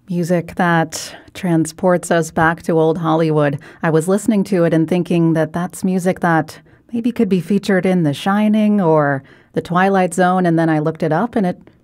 Music that transports us back to old Hollywood. I was listening to it and thinking that that's music that maybe could be featured in The Shining or The Twilight Zone, and then I looked it up and it